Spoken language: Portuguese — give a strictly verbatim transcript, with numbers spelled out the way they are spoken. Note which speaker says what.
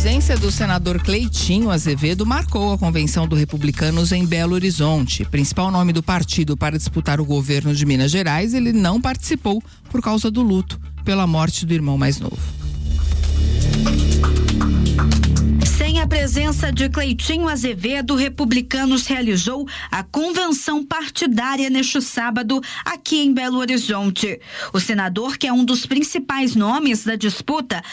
Speaker 1: ausência do senador Cleitinho Azevedo marcou a convenção do Republicanos em Belo Horizonte. Principal nome do partido para disputar o governo de Minas Gerais, ele não participou por causa do luto pela morte do irmão mais novo.
Speaker 2: Sem a presença de Cleitinho Azevedo, Republicanos realizou a convenção partidária neste sábado aqui em Belo Horizonte. O senador, que é um dos principais nomes da disputa,